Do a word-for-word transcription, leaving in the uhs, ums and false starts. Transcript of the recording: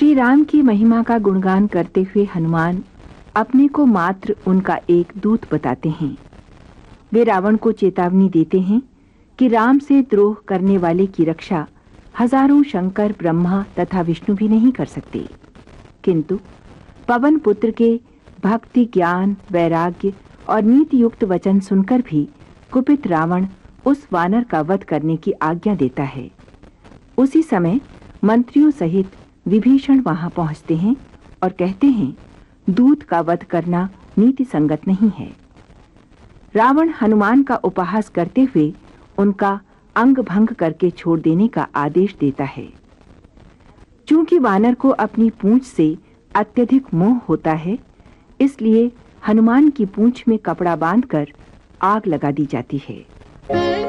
श्री राम की महिमा का गुणगान करते हुए हनुमान अपने को मात्र उनका एक दूत बताते हैं। वे रावण को चेतावनी देते हैं कि राम से द्रोह करने वाले की रक्षा हजारों शंकर, ब्रह्मा तथा विष्णु भी नहीं कर सकते। किंतु पवन पुत्र के भक्ति, ज्ञान, वैराग्य और नीति युक्त वचन सुनकर भी कुपित रावण उस वानर का वध करने की आज्ञा देता है। उसी समय मंत्रियों सहित विभीषण वहां पहुंचते हैं और कहते हैं, दूत का वध करना नीति संगत नहीं है। रावण हनुमान का उपहास करते हुए उनका अंग भंग करके छोड़ देने का आदेश देता है। चूंकि वानर को अपनी पूंछ से अत्यधिक मोह होता है, इसलिए हनुमान की पूंछ में कपड़ा बांधकर आग लगा दी जाती है।